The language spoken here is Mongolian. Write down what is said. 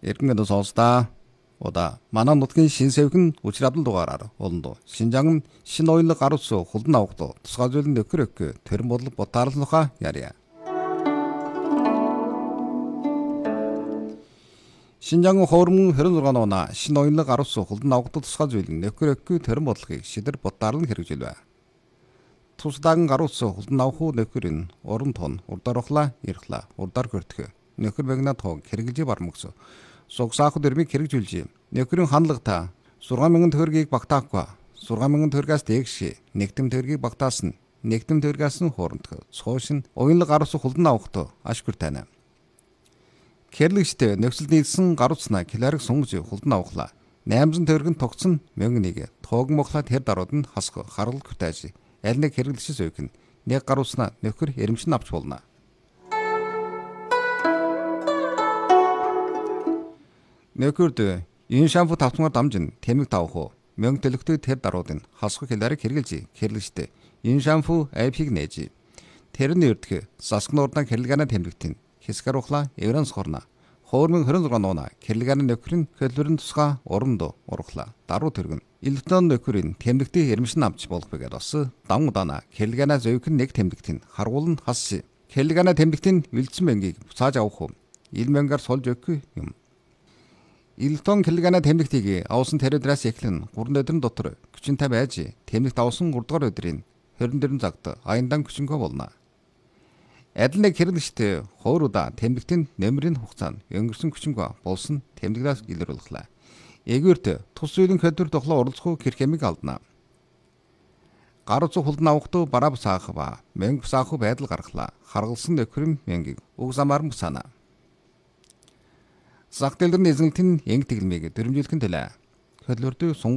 Эргэнгэд сонсдаа. Ода манай нутгийн шин сэвхэн учраадлын дугаараар олондоо Шинжаан шин оюунлаг гар утс хулдан авахдоо тусгай зүйлэн нөхөр ök төрөн бодлого ботаарлынхаа яриа. Шинжаан хоормон 26 оноо шин оюунлаг гар утс хулдан авахдоо тусгай зүйлэн нөхөр ök төрөн бодлогыг шидэр ботаарлан хэрэгжүүлвэ. Тусдаагийн гар утс хулдан авах нөхөр нь уран тон урдарахла ирхла урдар хөртгөө нөхөр багнаа тоог хэрэгжилж бармагс. Согсаах дөрмийг хэрэгжүүлж нөхрийн хандлага 6,000 төгрөгийг багтаахгүй 6,000 төгрөгөөс дээш нэгдэм төгрөгийг багтаасан нэгдэм төгрөгөөс нь хоорондох цоошин оюунлаг гар утс хулдан авахдоо ашгүй тайна. Гэрлэгчтэй нөхцөл нийлсэн гар утснаа киларыг сунгаж хулдан авахлаа 800 төгрөгийн тогтсон 1,000-ийг тоогн моглаа тэр дарууд нь хасах харгал күтээж аль нэг хэрэглэгчээс өгнө нэг гар утснаа нөхөр эрэмшин авч болно. Нөхөрд энэ шампу тавтмаар дамжин тэмэг тавах 1000 төлөвтэй тэр дарууд нь хасах хэларыг хэрэгжилж хэрэглэгчтэй энэ шампу айпиг нээж тэрний өрдөх засаг нуурдан хэрэглэгааны тэмдэгтэн хэсгэр ухлаа эврэнс хорно хоормын 26 нуунаа хэрэглэгааны нөхрийн хөдөлмөрийн тусгай уранд урахлаа даруу төргөн электронны нөхрийн тэмдэгтийн эрмшин авч болох бэгээд бас давн удаана хэрэглэгааны зөвхөн нэг тэмдэгтэн харгуул нь хасж хэрэглэгааны тэмдэгтийн үлдсэн мөнгийг буцааж авах ил мөнгөөр сулж өгөх юм. Электron хэрэглэгааны тэмдэгтийг авсан тэрэтраас эхлэн 3 өдрийн дотор хүчинтэй байж тэмдэгт авсан 3 дугаар өдрийн 24 цагт аяндан хүчингүй болно. Адил нэг хэрэглэгчтэй хууруда тэмдэгтийн нөмрийн хугацаанд өнгөрсөн хүчингүй болсон тэмдэгтээс илрүүлглаа. Ээгүүрт тус зүйлийн хөдөлмөр тоглоо оролцох хэрэг хэмиг алдна. Гар утс хулдан авахдаа бараа бусаах ба мөнгө бусаах байдал гаргалаа. Харгалсан нөхрийн мөнгийг уг замаар бусаана. Зах дэлгэрийн эзэмтэн энг тэглэмийг дөрвөлжүүлэхин төлөө хөдөлмөртөө